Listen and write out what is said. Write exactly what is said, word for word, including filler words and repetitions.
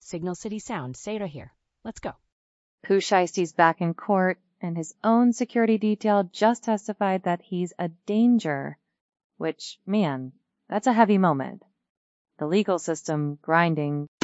Signal City Sound. Say it right here. Let's go. Pooh Shiesty's back in court, and his own security detail just testified that he's a danger. Which, man, that's a heavy moment. The legal system grinding